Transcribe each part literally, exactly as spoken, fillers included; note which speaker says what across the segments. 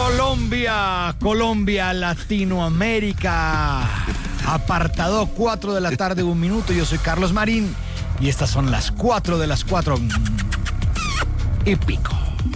Speaker 1: Colombia, Colombia, Latinoamérica. Apartado cuatro de la tarde, un minuto. Yo soy Carlos Marín y estas son las cuatro de las cuatro y pico.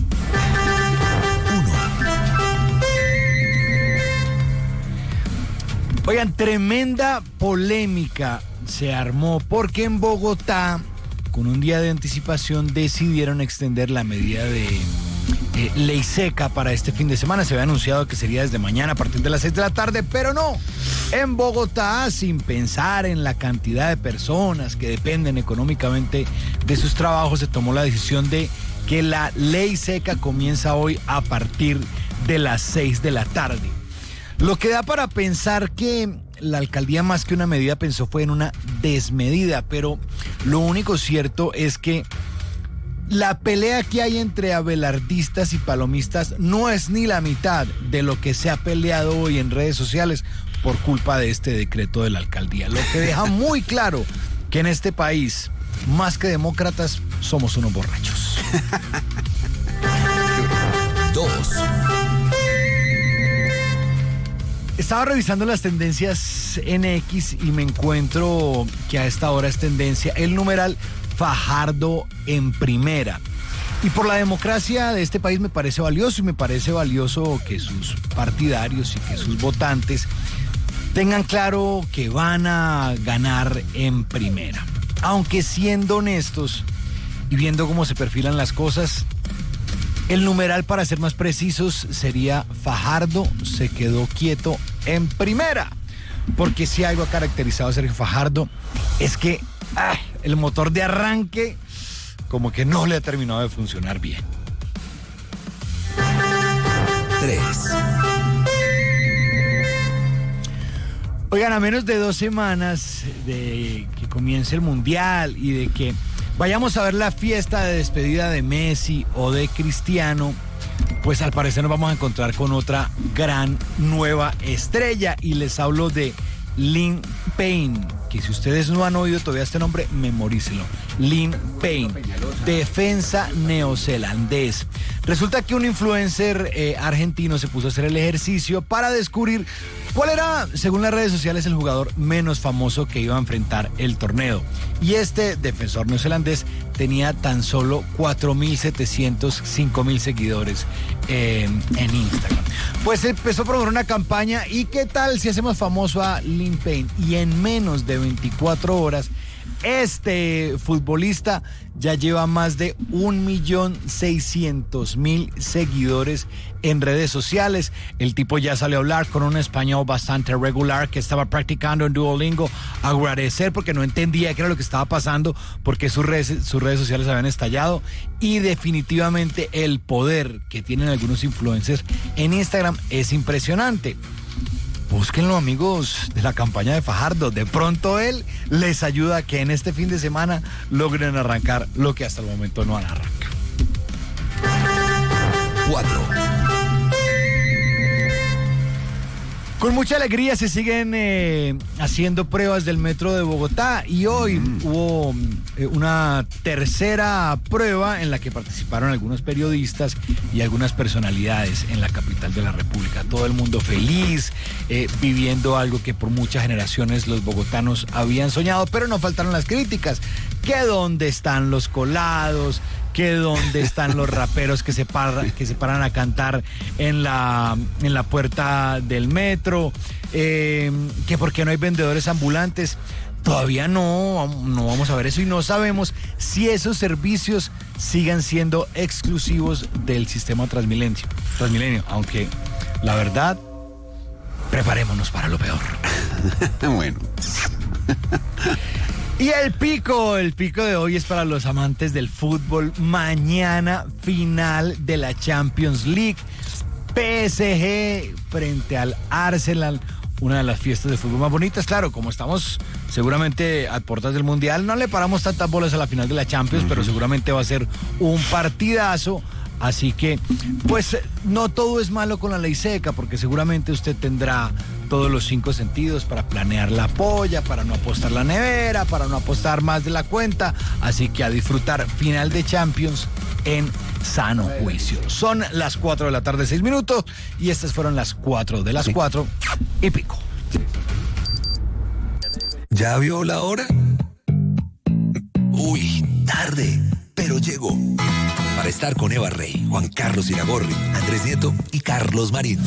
Speaker 1: Oigan, tremenda polémica se armó porque en Bogotá, con un día de anticipación, decidieron extender la medida de eh, ley seca para este fin de semana. Se había anunciado que sería desde mañana a partir de las seis de la tarde, pero no. En Bogotá, sin pensar en la cantidad de personas que dependen económicamente de sus trabajos, se tomó la decisión de que la ley seca comienza hoy a partir de las seis de la tarde. Lo que da para pensar que la alcaldía, más que una medida, pensó fue en una desmedida, pero lo único cierto es que la pelea que hay entre abelardistas y palomistas no es ni la mitad de lo que se ha peleado hoy en redes sociales por culpa de este decreto de la alcaldía, lo que deja muy claro que en este país, más que demócratas, somos unos borrachos.
Speaker 2: Dos.
Speaker 1: Estaba revisando las tendencias en X y me encuentro que a esta hora es tendencia el numeral Fajardo en primera. Y por la democracia de este país me parece valioso, y me parece valioso que sus partidarios y que sus votantes tengan claro que van a ganar en primera. Aunque siendo honestos y viendo cómo se perfilan las cosas, el numeral, para ser más precisos, sería Fajardo se quedó quieto en primera. Porque si algo ha caracterizado a Sergio Fajardo es que ah, el motor de arranque como que no le ha terminado de funcionar bien.
Speaker 2: Tres.
Speaker 1: Oigan, a menos de dos semanas de que comience el Mundial y de que vayamos a ver la fiesta de despedida de Messi o de Cristiano, pues al parecer nos vamos a encontrar con otra gran nueva estrella, y les hablo de Liam Payne, que si ustedes no han oído todavía este nombre, memorícelo. Liam Payne, defensa neozelandés. Resulta que un influencer eh, argentino se puso a hacer el ejercicio para descubrir cuál era, según las redes sociales, el jugador menos famoso que iba a enfrentar el torneo. Y este defensor neozelandés tenía tan solo cuatro mil setecientos, cinco mil seguidores eh, en Instagram. Pues empezó a promover una campaña, y ¿qué tal si hacemos famoso a Liam Payne? Y en menos de veinticuatro horas, este futbolista ya lleva más de un millón seiscientos mil seguidores en redes sociales. El tipo ya salió a hablar con un español bastante regular que estaba practicando en Duolingo, a agradecer porque no entendía qué era lo que estaba pasando, porque sus redes, sus redes sociales habían estallado. Y definitivamente el poder que tienen algunos influencers en Instagram es impresionante. Búsquenlo, amigos de la campaña de Fajardo. De pronto él les ayuda a que en este fin de semana logren arrancar lo que hasta el momento no han arrancado.
Speaker 2: Cuatro.
Speaker 1: Con mucha alegría se siguen eh, haciendo pruebas del metro de Bogotá, y hoy mm. hubo eh, una tercera prueba en la que participaron algunos periodistas y algunas personalidades en la capital de la República. Todo el mundo feliz, eh, viviendo algo que por muchas generaciones los bogotanos habían soñado, pero no faltaron las críticas. ¿Que dónde están los colados? ¿Que dónde están los raperos que se, paran, que se paran a cantar en la, en la puerta del metro? Eh, ¿Que por qué no hay vendedores ambulantes? Todavía no, no vamos a ver eso, y no sabemos si esos servicios sigan siendo exclusivos del sistema Transmilenio, Transmilenio, aunque la verdad, preparémonos para lo peor.
Speaker 2: Bueno.
Speaker 1: Y el pico, el pico de hoy es para los amantes del fútbol. Mañana, final de la Champions League. P S G frente al Arsenal. Una de las fiestas de fútbol más bonitas. Claro, como estamos seguramente a puertas del Mundial, no le paramos tantas bolas a la final de la Champions, uh-huh. pero seguramente va a ser un partidazo. Así que, pues, no todo es malo con la ley seca, porque seguramente usted tendrá todos los cinco sentidos para planear la polla, para no apostar la nevera, para no apostar más de la cuenta. Así que a disfrutar final de Champions en sano juicio. Son las cuatro de la tarde, seis minutos, y estas fueron las cuatro de las cuatro y pico.
Speaker 2: ¿Ya vio la hora? Uy, tarde, pero llegó. Para estar con Eva Rey, Juan Carlos Iragorri, Andrés Nieto y Carlos Marín.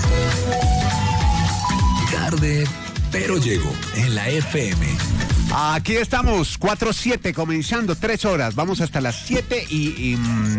Speaker 2: Tarde, pero llegó en la F M.
Speaker 3: Aquí estamos, cuatro siete, comenzando tres horas. Vamos hasta las siete y, y,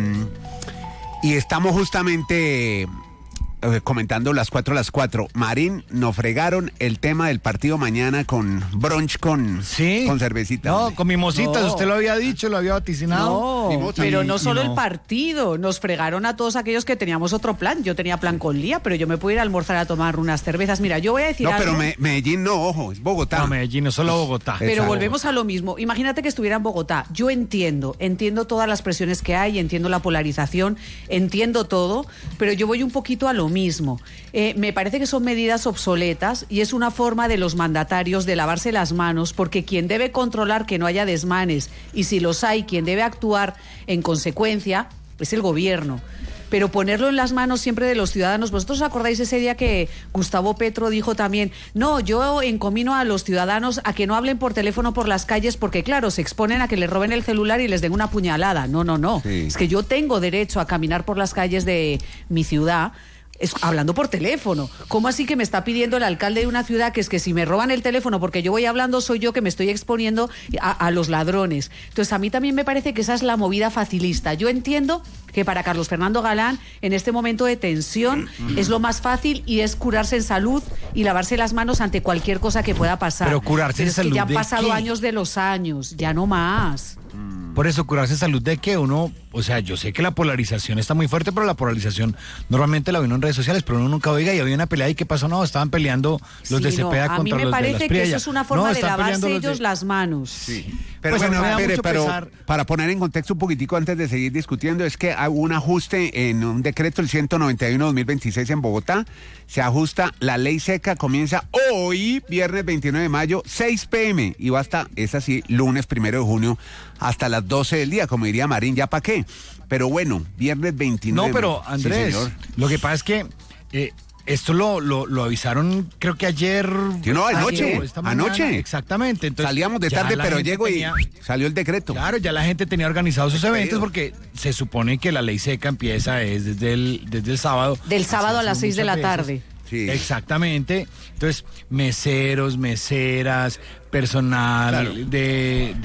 Speaker 3: y estamos justamente eh, comentando las cuatro a las cuatro. Marín, nos fregaron el tema del partido mañana con brunch con,
Speaker 1: sí.
Speaker 3: con cervecita.
Speaker 1: No,
Speaker 3: hombre.
Speaker 1: con mimositas,
Speaker 4: No.
Speaker 1: usted lo había dicho, lo había vaticinado.
Speaker 4: No,
Speaker 3: Mimosa.
Speaker 4: pero
Speaker 1: Y-
Speaker 4: no
Speaker 1: y
Speaker 4: solo
Speaker 1: no.
Speaker 4: el partido, nos fregaron a todos aquellos que teníamos otro plan. Yo tenía plan con Lía, pero yo me puedo ir a almorzar a tomar unas cervezas. Mira, yo voy a decir
Speaker 3: No,
Speaker 4: algo,
Speaker 3: pero me- Medellín no, ojo, es Bogotá.
Speaker 1: No, Medellín, no solo Bogotá.
Speaker 4: pero
Speaker 3: Exacto.
Speaker 4: volvemos a lo mismo. Imagínate que estuviera en Bogotá. Yo entiendo, entiendo todas las presiones que hay, entiendo la polarización, entiendo todo, pero yo voy un poquito a lo mismo. Eh, me parece que son medidas obsoletas y es una forma de los mandatarios de lavarse las manos, porque quien debe controlar que no haya desmanes y si los hay, quien debe actuar en consecuencia es el gobierno. Pero ponerlo en las manos siempre de los ciudadanos. ¿Vosotros os acordáis ese día que Gustavo Petro dijo también, no, yo encomino a los ciudadanos a que no hablen por teléfono por las calles porque, claro, se exponen a que les roben el celular y les den una puñalada? No, no, no.
Speaker 3: Sí.
Speaker 4: Es que yo tengo derecho a caminar por las calles de mi ciudad es, hablando por teléfono. ¿Cómo así que me está pidiendo el alcalde de una ciudad que es que si me roban el teléfono porque yo voy hablando soy yo que me estoy exponiendo a, a los ladrones? Entonces a mí también me parece que esa es la movida facilista. Yo entiendo que para Carlos Fernando Galán en este momento de tensión es lo más fácil y es curarse en salud y lavarse las manos ante cualquier cosa que pueda pasar.
Speaker 1: Pero curarse en
Speaker 4: es que
Speaker 1: salud
Speaker 4: ya han
Speaker 1: ¿de
Speaker 4: pasado
Speaker 1: qué?
Speaker 4: años de los años, ya no más.
Speaker 1: Por eso, curarse salud de que uno, o sea, yo sé que la polarización está muy fuerte, pero la polarización normalmente la ve uno en redes sociales, pero uno nunca oiga y había una pelea y ¿qué pasó? No, estaban peleando los
Speaker 4: Sí,
Speaker 1: de
Speaker 4: no,
Speaker 1: Cepeda
Speaker 4: a mí
Speaker 1: contra
Speaker 4: me
Speaker 1: los de
Speaker 4: parece
Speaker 1: las
Speaker 4: que
Speaker 1: Priella.
Speaker 4: eso es una forma
Speaker 1: No,
Speaker 4: de
Speaker 1: están
Speaker 4: lavarse
Speaker 1: peleando los
Speaker 4: ellos
Speaker 1: de-
Speaker 4: las manos.
Speaker 3: Sí. Pero
Speaker 1: Pues a mí
Speaker 3: bueno,
Speaker 1: me da
Speaker 3: espere,
Speaker 1: mucho
Speaker 3: pero
Speaker 1: pesar.
Speaker 3: para poner en contexto un poquitico antes de seguir discutiendo, es que hubo un ajuste en un decreto, el ciento noventa y uno dos mil veintiséis en Bogotá. Se ajusta la ley seca, comienza hoy, viernes veintinueve de mayo, seis pe eme, y va hasta, es así, lunes primero de junio, hasta las doce del día, como diría Marín, ¿ya para qué? Pero bueno, viernes veintinueve.
Speaker 1: No, pero
Speaker 3: Sí,
Speaker 1: Andrés,
Speaker 3: señor.
Speaker 1: lo que pasa es que eh, esto lo, lo, lo avisaron creo que ayer.
Speaker 3: Sí, no, anoche,
Speaker 1: ayer o esta mañana.
Speaker 3: anoche.
Speaker 1: Exactamente. Entonces,
Speaker 3: Salíamos de
Speaker 1: ya
Speaker 3: tarde,
Speaker 1: la
Speaker 3: pero
Speaker 1: gente
Speaker 3: llego
Speaker 1: tenía-
Speaker 3: y salió el decreto.
Speaker 1: Claro, ya la gente tenía organizados sus
Speaker 3: Despedido.
Speaker 1: eventos porque se supone que la ley seca empieza es desde el, desde el sábado.
Speaker 4: Del
Speaker 1: Así
Speaker 4: sábado
Speaker 1: ha
Speaker 4: a las
Speaker 1: sido
Speaker 4: seis de la
Speaker 1: muchas
Speaker 4: tarde.
Speaker 1: veces.
Speaker 3: Sí.
Speaker 1: Exactamente. Entonces, meseros, meseras, personal
Speaker 3: Claro.
Speaker 1: de,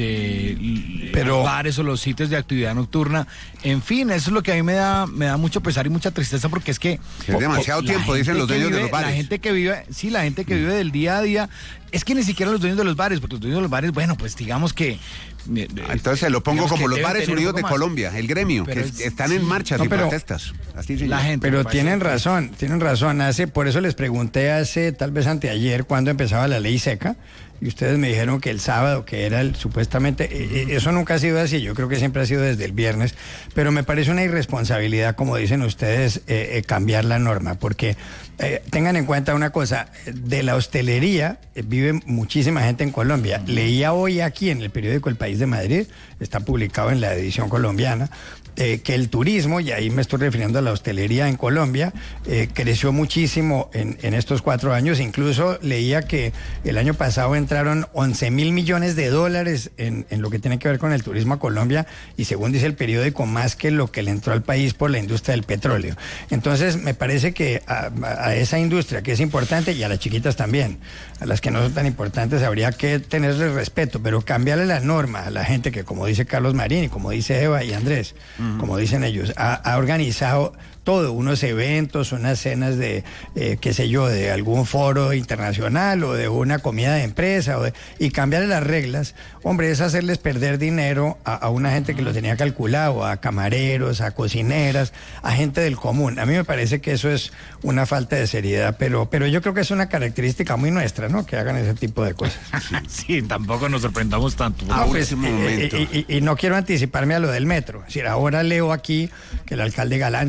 Speaker 1: de
Speaker 3: Pero-
Speaker 1: los bares o los sitios de actividad nocturna. En fin, eso es lo que a mí me da, me da mucho pesar y mucha tristeza porque es que...
Speaker 3: Es demasiado
Speaker 1: la
Speaker 3: tiempo, dicen
Speaker 1: gente
Speaker 3: los
Speaker 1: que
Speaker 3: dueños de
Speaker 1: vive-
Speaker 3: los bares.
Speaker 1: La gente que vive, sí, la gente que vive del día a día, es que ni siquiera los dueños de los bares, porque los dueños de los bares, bueno, pues digamos que...
Speaker 3: Ah, Entonces se lo pongo
Speaker 1: digamos
Speaker 3: como
Speaker 1: que
Speaker 3: los
Speaker 1: deben
Speaker 3: bares
Speaker 1: tener un
Speaker 3: unidos
Speaker 1: poco
Speaker 3: de
Speaker 1: más.
Speaker 3: Colombia, el gremio,
Speaker 1: Pero
Speaker 3: que
Speaker 1: es-
Speaker 3: están
Speaker 1: sí.
Speaker 3: en marcha
Speaker 5: No,
Speaker 3: y
Speaker 5: pero-
Speaker 3: protestas. Así se
Speaker 1: La
Speaker 3: llama.
Speaker 1: gente...
Speaker 5: Pero
Speaker 1: me parece-
Speaker 5: tienen razón, tienen razón. Hace, por eso les pregunté hace, tal vez anteayer, cuando empezaba la ley seca, y ustedes me dijeron que el sábado, que era el, supuestamente, eh, eh, eso nunca ha sido así, yo creo que siempre ha sido desde el viernes, pero me parece una irresponsabilidad, como dicen ustedes, eh, eh, cambiar la norma, porque eh, tengan en cuenta una cosa, de la hostelería eh, vive muchísima gente en Colombia. Leía hoy aquí en el periódico El País de Madrid, está publicado en la edición colombiana, eh, que el turismo, y ahí me estoy refiriendo a la hostelería en Colombia, eh, creció muchísimo en, en estos cuatro años. Incluso leía que el año pasado entraron once mil millones de dólares en, en lo que tiene que ver con el turismo a Colombia, y según dice el periódico, más que lo que le entró al país por la industria del petróleo. Entonces, me parece que a, a esa industria que es importante, y a las chiquitas también, a las que no son tan importantes, habría que tenerles respeto, pero cambiarle la norma a la gente que, como dice Carlos Marín y como dice Eva y Andrés, uh-huh. como dicen ellos, ha, ha organizado todo, unos eventos, unas cenas de, eh, qué sé yo, de algún foro internacional o de una comida de empresa, o de, y cambiarle las reglas, hombre, es hacerles perder dinero a, a una gente que lo tenía calculado, a camareros, a cocineras, a gente del común. A mí me parece que eso es una falta de seriedad, pero, pero yo creo que es una característica muy nuestra, ¿no? Que hagan ese tipo de cosas.
Speaker 1: Sí, tampoco nos sorprendamos tanto.
Speaker 3: Ah,
Speaker 5: No, pues,
Speaker 3: último momento.
Speaker 5: y, y, y no quiero anticiparme a lo del metro. Es decir, ahora leo aquí que el alcalde Galán sale con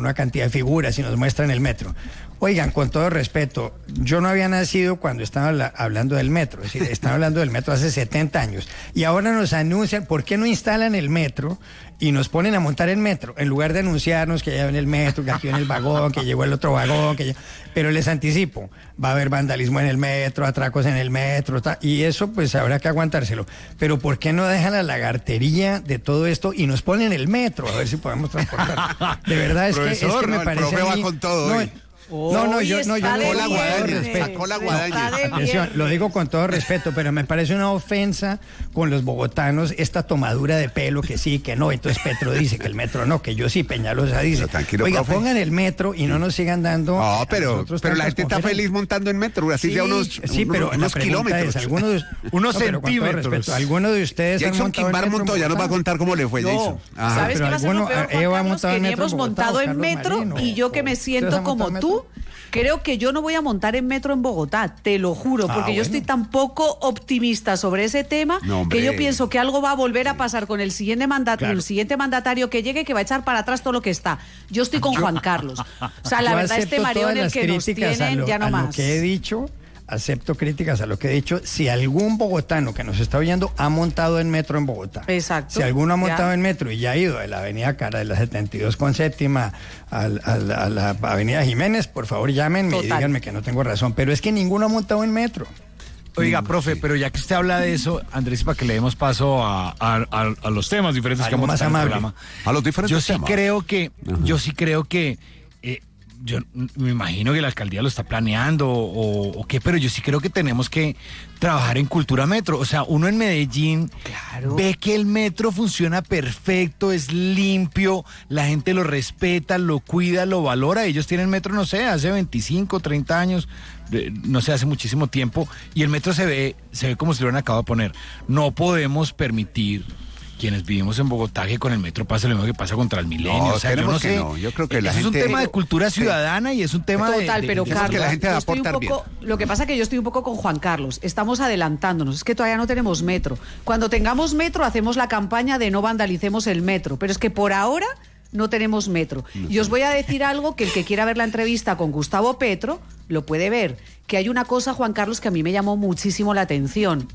Speaker 5: una cantidad de figuras y nos muestran el metro. Oigan, con todo respeto, yo no había nacido cuando estaban hablando del metro, es decir, están hablando del metro hace setenta años, y ahora nos anuncian, ¿por qué no instalan el metro y nos ponen a montar el metro? En lugar de anunciarnos que ya ven el metro, que aquí en el vagón, que llegó el otro vagón, que ya... pero les anticipo, va a haber vandalismo en el metro, atracos en el metro, ta... y eso pues habrá que aguantárselo. Pero ¿por qué no dejan la lagartería de todo esto y nos ponen el metro? A ver si podemos transportar. De verdad es,
Speaker 3: Profesor,
Speaker 5: que, es que me
Speaker 3: no, el
Speaker 5: parece
Speaker 3: profe
Speaker 5: a mí...
Speaker 3: va con todo
Speaker 5: no,
Speaker 3: hoy.
Speaker 5: No, no, yo no, yo
Speaker 3: Sacó
Speaker 5: no
Speaker 3: la guadaña, sacó la guadaña.
Speaker 5: Atención, lo digo con todo respeto, pero me parece una ofensa con los bogotanos esta tomadura de pelo que sí, que no. Entonces Petro dice que el metro no, que yo sí, Peñalosa dice.
Speaker 3: Pero tranquilo,
Speaker 5: oiga,
Speaker 3: profe.
Speaker 5: pongan el metro y no nos sigan dando.
Speaker 3: No, pero, pero la gente está feliz montando en metro, así
Speaker 5: sí,
Speaker 3: ya unos,
Speaker 5: sí, pero
Speaker 3: unos,
Speaker 5: la
Speaker 3: unos
Speaker 5: pregunta
Speaker 3: kilómetros.
Speaker 5: Es, algunos de,
Speaker 1: unos
Speaker 5: no, pero con todo
Speaker 1: centímetros.
Speaker 5: respeto, ¿alguno de ustedes han
Speaker 3: Jason
Speaker 5: montado
Speaker 3: Quimbar
Speaker 5: en metro
Speaker 3: montó,
Speaker 5: en
Speaker 3: ya nos va a
Speaker 5: Bogotá?
Speaker 3: contar cómo le fue,
Speaker 4: No,
Speaker 3: Jason. Ajá.
Speaker 4: ¿sabes
Speaker 5: pero
Speaker 4: qué va a ser lo
Speaker 5: alguno-
Speaker 4: peor, Juan
Speaker 5: Eva ha
Speaker 4: Carlos?
Speaker 5: montado
Speaker 4: Que
Speaker 5: en
Speaker 4: ni
Speaker 5: metro en
Speaker 4: hemos
Speaker 5: Bogotá,
Speaker 4: montado
Speaker 5: o
Speaker 4: en
Speaker 5: Carlos
Speaker 4: metro
Speaker 5: Marín, o-
Speaker 4: y yo que me
Speaker 5: ¿ustedes
Speaker 4: siento
Speaker 5: han
Speaker 4: como
Speaker 5: montado en
Speaker 4: tú,
Speaker 5: metro?
Speaker 4: creo que yo no voy a montar en metro en Bogotá, te lo juro,
Speaker 5: Ah,
Speaker 4: porque yo
Speaker 5: bueno.
Speaker 4: estoy tan poco optimista sobre ese tema
Speaker 3: No, hombre.
Speaker 4: que yo pienso que algo va a volver a pasar con el siguiente mandato,
Speaker 5: Claro.
Speaker 4: el siguiente mandatario que llegue, que va a echar para atrás todo lo que está. Yo estoy con Juan Carlos. O sea, la
Speaker 5: Yo
Speaker 4: verdad, este
Speaker 5: acepto
Speaker 4: mareo
Speaker 5: todas
Speaker 4: en el
Speaker 5: las
Speaker 4: que nos
Speaker 5: críticas a
Speaker 4: tienen,
Speaker 5: lo-
Speaker 4: ya no
Speaker 5: a
Speaker 4: más.
Speaker 5: lo que he dicho, acepto críticas a lo que he dicho. Si algún bogotano que nos está oyendo ha montado en metro en Bogotá.
Speaker 4: Exacto.
Speaker 5: Si alguno ha montado
Speaker 4: Ya.
Speaker 5: en metro y ya ha ido de la avenida Cara de la setenta y dos con séptima al- al- a la avenida Jiménez, por favor llámenme y
Speaker 4: Total.
Speaker 5: díganme que no tengo razón. Pero es que ninguno ha montado en metro.
Speaker 1: Oiga, profe, pero ya que usted habla de eso, Andrés, para que le demos paso a, a- a- a los temas diferentes que
Speaker 5: Algo
Speaker 1: hemos
Speaker 5: más
Speaker 1: tocado en el
Speaker 5: amable.
Speaker 1: programa.
Speaker 3: A los diferentes
Speaker 1: Yo sí
Speaker 3: temas.
Speaker 1: creo que, yo sí creo que, eh, yo me imagino que la alcaldía lo está planeando o, o qué, pero yo sí creo que tenemos que trabajar en cultura metro. O sea, uno en Medellín
Speaker 4: Claro.
Speaker 1: ve que el metro funciona perfecto, es limpio, la gente lo respeta, lo cuida, lo valora. Ellos tienen metro, no sé, hace veinticinco, treinta años, de- no sé, hace muchísimo tiempo, y el metro se ve, se ve como si lo hubieran acabado de poner. No podemos permitir, quienes vivimos en Bogotá, que con el metro pase lo mismo que pasa con Transmilenio.
Speaker 3: No,
Speaker 1: o sea, yo
Speaker 3: esperemos
Speaker 1: no
Speaker 3: que
Speaker 1: sé.
Speaker 3: no. Yo creo que la
Speaker 1: eso
Speaker 3: gente-
Speaker 1: es un tema de cultura
Speaker 3: Sí.
Speaker 1: ciudadana y es un tema de-
Speaker 4: Total,
Speaker 1: de,
Speaker 4: pero
Speaker 1: de-
Speaker 3: Carlos,
Speaker 4: Carlos,
Speaker 3: que la gente va
Speaker 4: yo
Speaker 3: a
Speaker 4: estoy un
Speaker 3: aportar
Speaker 4: poco, lo que pasa es que yo estoy un poco con Juan Carlos, estamos adelantándonos, es que todavía no tenemos metro. Cuando tengamos metro hacemos la campaña de no vandalicemos el metro, pero es que por ahora no tenemos metro. Y os voy a decir algo que el que quiera ver la entrevista con Gustavo Petro lo puede ver, que hay una cosa, Juan Carlos, que a mí me llamó muchísimo la atención.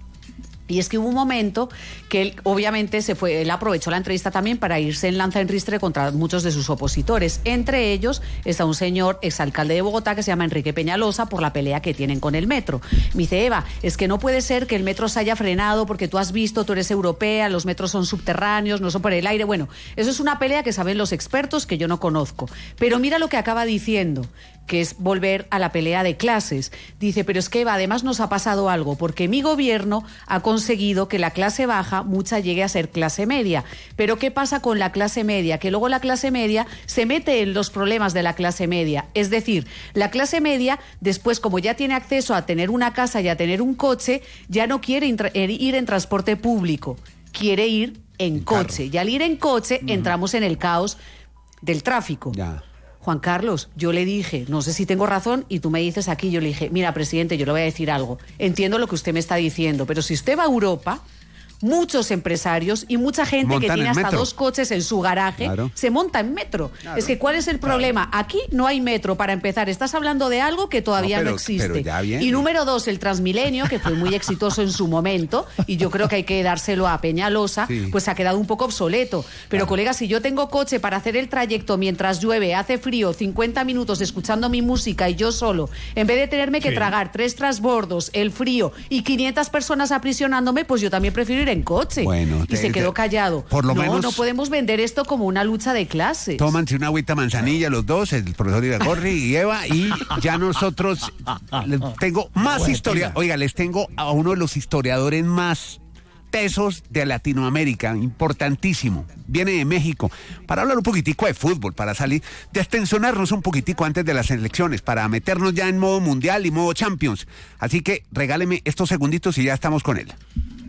Speaker 4: Y es que hubo un momento que él, obviamente, se fue, él aprovechó la entrevista también para irse en lanza en ristre contra muchos de sus opositores. Entre ellos está un señor exalcalde de Bogotá que se llama Enrique Peñalosa por la pelea que tienen con el metro. Me dice, Eva, es que no puede ser que el metro se haya frenado porque tú has visto, tú eres europea, los metros son subterráneos, no son por el aire. Bueno, eso es una pelea que saben los expertos que yo no conozco. Pero mira lo que acaba diciendo, que es volver a la pelea de clases. Dice, pero es que Eva, además nos ha pasado algo, porque mi gobierno ha conseguido que la clase baja, mucha llegue a ser clase media. Pero ¿qué pasa con la clase media? Que luego la clase media se mete en los problemas de la clase media. Es decir, la clase media, después, como ya tiene acceso a tener una casa y a tener un coche, ya no quiere intra- ir en transporte público, quiere ir en coche. Y al ir en coche, entramos en el caos del tráfico.
Speaker 3: Ya.
Speaker 4: Juan Carlos, yo le dije, no sé si tengo razón, y tú me dices aquí, yo le dije, mira, presidente, yo le voy a decir algo. Entiendo lo que usted me está diciendo, pero si usted va a Europa, muchos empresarios y mucha gente
Speaker 3: Montan
Speaker 4: que tiene
Speaker 3: en
Speaker 4: hasta
Speaker 3: metro.
Speaker 4: dos coches en su garaje
Speaker 3: Claro.
Speaker 4: se monta en metro. Es que ¿cuál es el problema? Aquí no hay metro para empezar. Estás hablando de algo que todavía
Speaker 3: No,
Speaker 4: no,
Speaker 3: pero-
Speaker 4: existe.
Speaker 3: pero ya viene.
Speaker 4: Y número dos, el Transmilenio, que fue muy exitoso en su momento, y yo creo que hay que dárselo a Peñalosa,
Speaker 3: Sí.
Speaker 4: pues ha quedado un poco obsoleto. Pero colega, si yo tengo coche para hacer el trayecto mientras llueve, hace frío, cincuenta minutos escuchando mi música y yo solo, en vez de tenerme que
Speaker 5: Sí.
Speaker 4: tragar tres transbordos, el frío y quinientas personas aprisionándome, pues yo también prefiero ir en coche.
Speaker 3: Bueno,
Speaker 4: y
Speaker 3: te-
Speaker 4: se quedó
Speaker 3: te-
Speaker 4: callado.
Speaker 3: por lo
Speaker 4: no,
Speaker 3: menos-
Speaker 4: no podemos vender esto como una lucha de clases.
Speaker 3: Tómanse una agüita manzanilla los dos, el profesor Iragorri y Eva, y ya nosotros les tengo más historia. Oiga, les tengo a uno de los historiadores más tesos de Latinoamérica, importantísimo. Viene de México, para hablar un poquitico de fútbol, para salir, destensionarnos un poquitico antes de las elecciones, para meternos ya en modo mundial y modo Champions. Así que regáleme estos segunditos y ya estamos con él.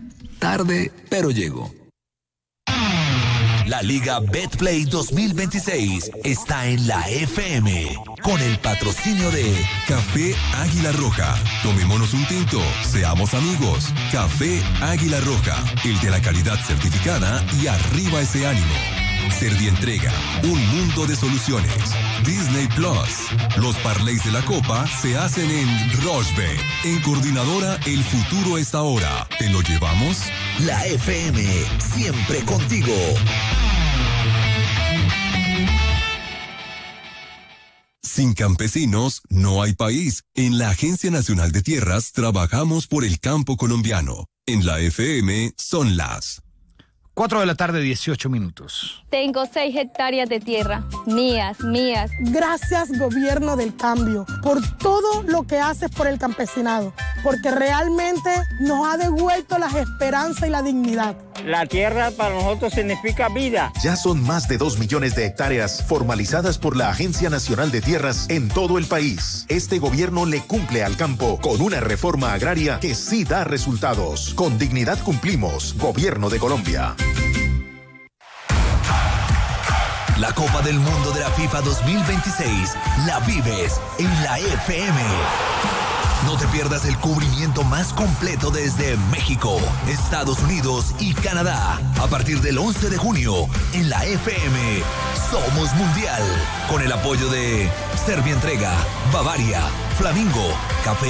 Speaker 2: Tarde, pero llego. La Liga Betplay dos mil veintiséis está en la F M con el patrocinio de Café Águila Roja. Tomémonos un tinto, seamos amigos. Café Águila Roja, el de la calidad certificada y arriba ese ánimo. Servientrega, un mundo de soluciones. Disney Plus. Los parlays de la Copa se hacen en Rochebet. En Coordinadora, el futuro es ahora. ¿Te lo llevamos?
Speaker 6: La F M, siempre contigo.
Speaker 2: Sin campesinos no hay país. En la Agencia Nacional de Tierras trabajamos por el campo colombiano. En la F M son las
Speaker 1: cuatro de la tarde, dieciocho minutos.
Speaker 7: Tengo seis hectáreas de tierra, mías, mías.
Speaker 8: Gracias, Gobierno del Cambio, por todo lo que haces por el campesinado, porque realmente nos ha devuelto las esperanzas y la dignidad.
Speaker 9: La tierra para nosotros significa vida.
Speaker 6: Ya son más de dos millones de hectáreas formalizadas por la Agencia Nacional de Tierras en todo el país. Este gobierno le cumple al campo con una reforma agraria que sí da resultados. Con dignidad cumplimos. Gobierno de Colombia.
Speaker 2: La Copa del Mundo de la FIFA dos mil veintiséis la vives en la F M. No te pierdas el cubrimiento más completo desde México, Estados Unidos y Canadá. A partir del once de junio, en la F M, Somos Mundial. Con el apoyo de Servientrega, Bavaria, Flamingo, Café